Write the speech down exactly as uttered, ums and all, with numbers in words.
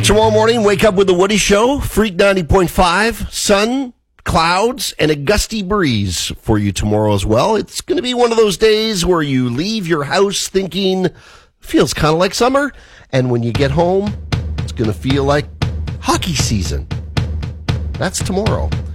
Tomorrow morning, wake up with the Woody Show, Freak ninety point five, sun, clouds, and a gusty breeze for you tomorrow as well. It's going to be one of those days where you leave your house thinking, feels kind of like summer, and when you get home, it's going to feel like hockey season. That's tomorrow.